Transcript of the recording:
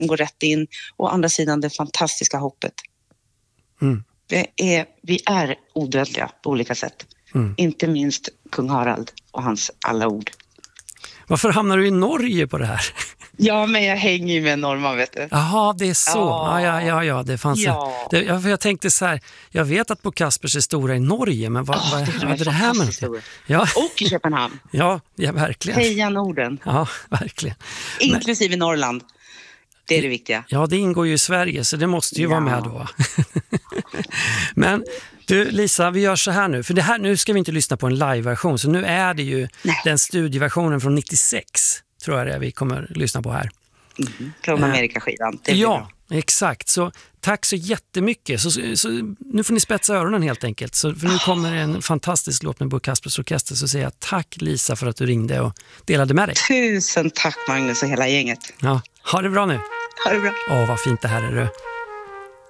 som går rätt in. Och å andra sidan det fantastiska hoppet. Mm. Vi är odödliga på olika sätt. Inte minst kung Harald och hans alla ord. Varför hamnar du i Norge på det här? Ja, men jag hänger ju med norrman, vet du. Jaha, det är så. Ja, det fanns jag tänkte så här, jag vet att Bo Kaspers är stora i Norge, men vad är det här med? Ja. Och i Köpenhamn. Ja, verkligen. Heja Norden. Ja, verkligen. Inklusive Norrland. Det är det viktiga. Ja, det ingår ju i Sverige, så det måste ju vara med då. Men du Lisa, vi gör så här nu. För det här, nu ska vi inte lyssna på en live-version. Så nu är det ju den studieversionen från 96, tror jag det är, vi kommer lyssna på här. Från Amerikaskivan. Ja, exakt. Så tack så jättemycket. Så nu får ni spetsa öronen helt enkelt. För nu kommer en fantastisk låt med Bo Kaspers Orkester. Så säger jag tack Lisa för att du ringde och delade med dig. Tusen tack Magnus och hela gänget. Ja, ha det bra nu. Ha det bra. Vad fint det här är du.